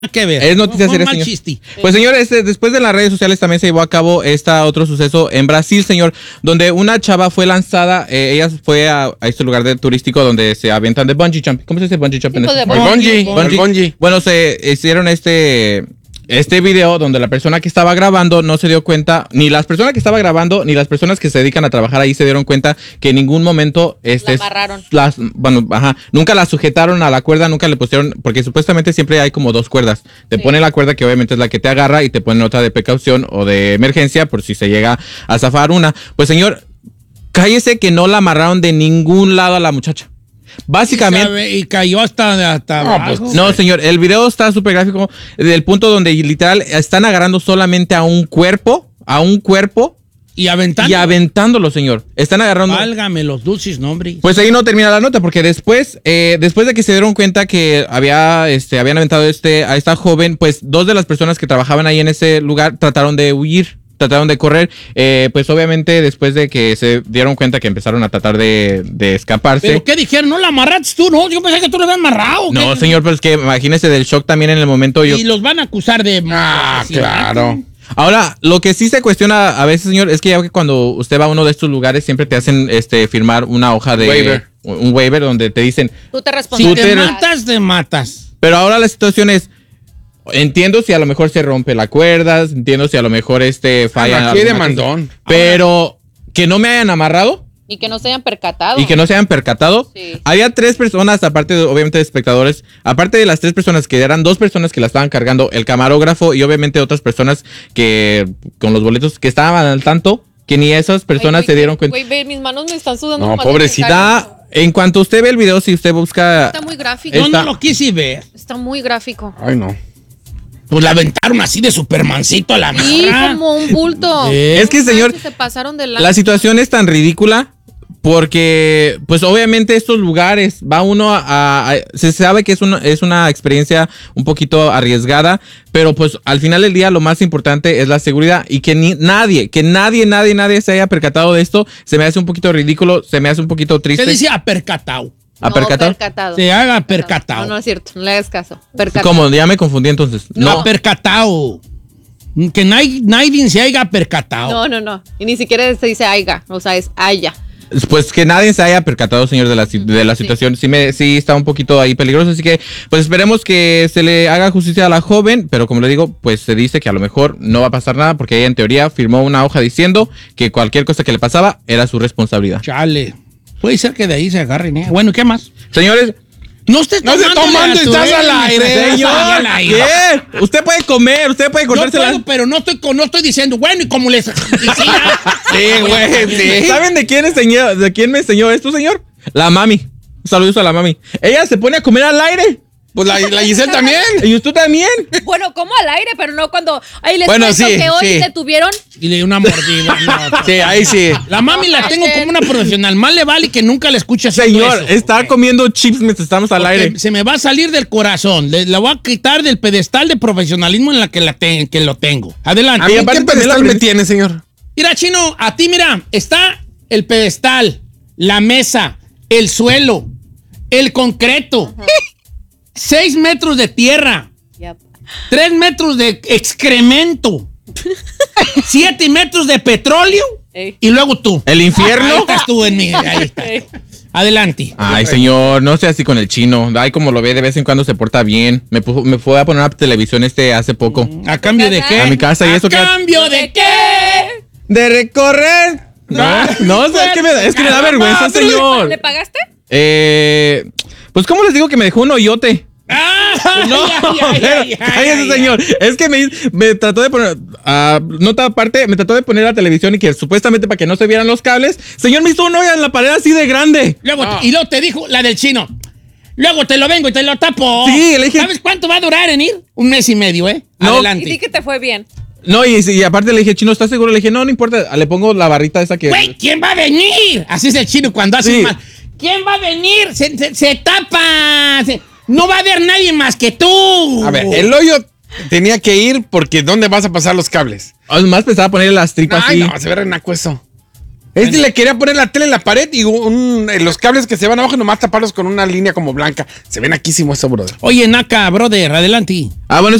que ver. Es noticia seria, mal señor. chiste. Pues, señor, después de las redes sociales también se llevó a cabo otro suceso en Brasil, señor, donde una chava fue lanzada, ella fue a este lugar turístico donde se avientan de bungee jump. ¿Cómo se dice bungee jump? Sí, pues, de Bungee. Bueno, se hicieron este video donde la persona que estaba grabando no se dio cuenta, ni las personas que estaba grabando, ni las personas que se dedican a trabajar ahí se dieron cuenta que en ningún momento la amarraron. Nunca la sujetaron a la cuerda, nunca le pusieron, porque supuestamente siempre hay como dos cuerdas. Te ponen la cuerda que obviamente es la que te agarra y te ponen otra de precaución o de emergencia por si se llega a zafar una. Pues, señor, cállese que no la amarraron de ningún lado a la muchacha. Básicamente. Y cayó hasta abajo. Pues, no, señor, el video está súper gráfico. Del punto donde literal están agarrando solamente a un cuerpo. Y aventándolo. Y aventándolo, señor. Están agarrando. Válgame los dulces nombres. Pues ahí no termina la nota, porque después de que se dieron cuenta que habían aventado a esta joven, pues dos de las personas que trabajaban ahí en ese lugar trataron de huir. Trataron de correr, pues obviamente después de que se dieron cuenta que empezaron a tratar de escaparse. ¿Pero qué dijeron? ¿No la amarraste tú? No, yo pensé que tú lo habías amarrado. No, señor, pero es que imagínese del shock también en el momento. Y los van a acusar de... claro. Ahora, lo que sí se cuestiona a veces, señor, es que ya que cuando usted va a uno de estos lugares siempre te hacen firmar una hoja de... Waiver. Un waiver donde te dicen... Tú te Si responsabilizas. te matas. Pero ahora la situación es... Entiendo si a lo mejor se rompe la cuerda, entiendo si a lo mejor falla. Aquí de mandón. Pero que no me hayan amarrado. Y que no se hayan percatado. Sí. Había 3 personas, aparte obviamente de espectadores, aparte de las 3 personas que eran 2 personas que la estaban cargando, el camarógrafo y obviamente otras personas que con los boletos que estaban al tanto, que ni esas personas se dieron cuenta. Güey, mis manos me están sudando. No, más de Pobrecita. En cuanto usted ve el video, si usted busca... Está muy gráfico. Yo no lo quise ver. Está muy gráfico. Ay, no. Pues la aventaron así de Supermancito a la Sí, morra. como un bulto. Es que, señor, Se pasaron de la situación es tan ridícula porque, pues, obviamente estos lugares va uno se sabe que es una experiencia un poquito arriesgada, pero pues al final del día lo más importante es la seguridad y que nadie se haya percatado de esto. Se me hace un poquito ridículo, se me hace un poquito triste. Se dice apercatado. Percatado. Se haga percatado. No es cierto, no le hagas caso. Percatado. ¿Cómo? Ya me confundí entonces. No, percatado. Que nadie se haya percatado. No. Y ni siquiera se dice aiga, o sea, es haya. Pues que nadie se haya percatado, señor, de la situación. Sí está un poquito ahí peligroso, así que pues esperemos que se le haga justicia a la joven, pero como le digo, pues se dice que a lo mejor no va a pasar nada porque ella en teoría firmó una hoja diciendo que cualquier cosa que le pasaba era su responsabilidad. Chale. Puede ser que de ahí se agarren, ¿eh? Bueno, ¿qué más? Señores, no estés tomando, estás al aire. señor, ¿qué? Usted puede comer, usted puede cortarse Yo puedo, pero no estoy diciendo, bueno, y como les decía. Sí, güey, sí. ¿Saben de quién me enseñó esto, señor? La mami. Saludos a la mami. Ella se pone a comer al aire. Pues la Giselle también. ¿Y usted también? Bueno, como al aire, pero no cuando... Ahí les Bueno, cuento sí, que hoy sí. se tuvieron... Y le di una mordida. No. Sí, ahí sí. La mami la tengo como una profesional. Más le vale que nunca la escuche haciendo Señor, eso. está comiendo chips mientras estamos al Porque aire. se me va a salir del corazón. La voy a quitar del pedestal de profesionalismo en la que lo tengo. Adelante. A mí, aparte ¿qué también pedestal la me tiene, señor? Mira, Chino, a ti, mira, está el pedestal, la mesa, el suelo, el concreto, 6 metros de tierra, Yep. 3 metros de excremento, 7 metros de petróleo Ey. y luego tú. ¿El infierno? Ahí estás tú en mí. Ahí está. Ey. Adelante. Ay, señor, no sea así con el chino. Ay, como lo ve, de vez en cuando se porta bien. Me fue a poner a televisión hace poco. ¿A cambio de qué? A mi casa y eso ¿A que... cambio de qué? De recorrer. No, es que me da vergüenza, señor. ¿Le pagaste? Pues, ¿cómo les digo que me dejó un hoyote? Ah, No, cállese, señor. Es que me trató de poner, nota aparte, me trató de poner la televisión y que supuestamente para que no se vieran los cables, señor, me hizo un hoyo en la pared así de grande. Y luego te dijo la del Chino. Luego te lo vengo y te lo tapo. Sí, le dije. ¿Sabes cuánto va a durar en ir? 1 mes y medio, ¿eh? No. Adelante. Y sí que te fue bien. No, y aparte le dije, Chino, ¿estás seguro? Le dije, no importa, le pongo la barrita esa que... Güey, ¿quién va a venir? Así es el Chino cuando hace Sí. mal. ¿Quién va a venir? Se tapa. No va a haber nadie más que tú. A ver, el hoyo tenía que ir porque ¿dónde vas a pasar los cables? Además pensaba ponerle las tripas Ay, así. no, se ve renaco eso. Este le quería poner la tele en la pared y los cables que se van abajo nomás taparlos con una línea como blanca. Se ven aquísimo eso, brother. Oye, Naka, brother, adelante. Bueno,